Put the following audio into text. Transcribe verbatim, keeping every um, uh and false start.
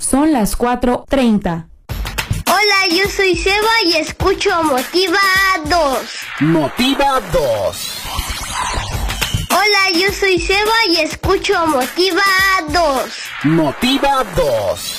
Son las cuatro treinta. Hola, yo soy Seba y escucho Motiva dos. Motiva dos. Hola, yo soy Seba y escucho Motiva dos. Motiva dos.